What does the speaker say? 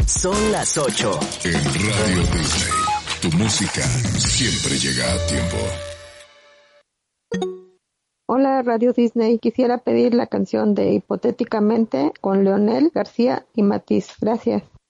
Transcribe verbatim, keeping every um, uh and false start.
Son las ocho. En Radio Disney, tu música siempre llega a tiempo. Hola Radio Disney, quisiera pedir la canción de Hipotéticamente con Leonel García y Matiz. Gracias.